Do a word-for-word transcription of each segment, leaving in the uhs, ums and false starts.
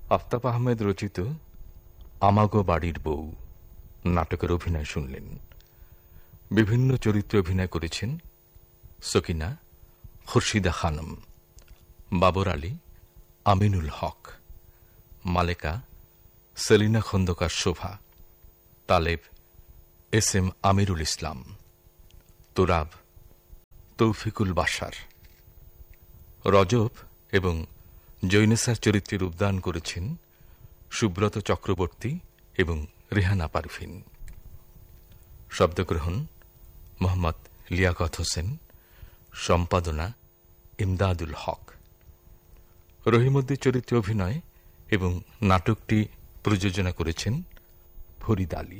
আফতাব আহমেদ রচিত আমাগো বাড়ির বউ নাটকের অভিনয় শুনলেন। বিভিন্ন চরিত্রে অভিনয় করেছেন সকিনা, খুরশিদা খানম, বাবর আলী, আমিনুল হক, মালেকা, সেলিনা খন্দকার শোভা, তালেব এস এম আমিরুল ইসলাম, তোরাব তৌফিকুল বাশার। রজব এবং জৈনেসার চরিত্রে রূপদান করেছেন সুব্রত চক্রবর্তী এবং রেহানা পারভিন। শব্দগ্রহণ মোহাম্মদ লিয়াকত হোসেন, সম্পাদনা ইমদাদুল হক। রহিমউদ্দিন চরিত্রে অভিনয় এবং নাটকটি প্রযোজনা করেছেন ফরিদ আলী।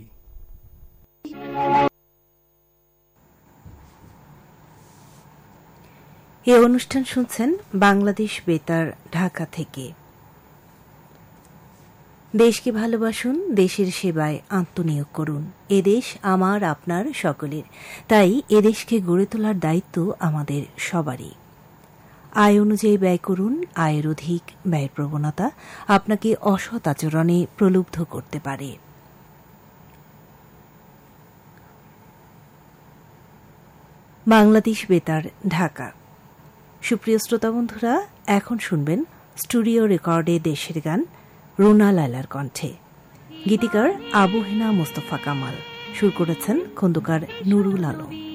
এ অনুষ্ঠান শুনছেন বাংলাদেশ বেতার ঢাকা থেকে। দেশকে ভালোবাসুন, দেশের সেবায় আত্মনিয়োগ করুন। এদেশ আমার, আপনার, সকলের। তাই এদেশকে গড়ে তোলার দায়িত্ব আমাদের সবারই। আয় অনুযায়ী ব্যয় করুন। আয়ের অধিক ব্যয়ের প্রবণতা আপনাকে অসৎ আচরণে প্রলুব্ধ করতে পারে। বাংলাদেশ বেতার ঢাকা। সুপ্রিয় শ্রোতা বন্ধুরা, এখন শুনবেন স্টুডিও রেকর্ডে দেশের গান রুনা লায়লার কণ্ঠে। গীতিকার আবু হেনা মোস্তফা কামাল, সুর করেছেন খন্দকার নুরুল আলম।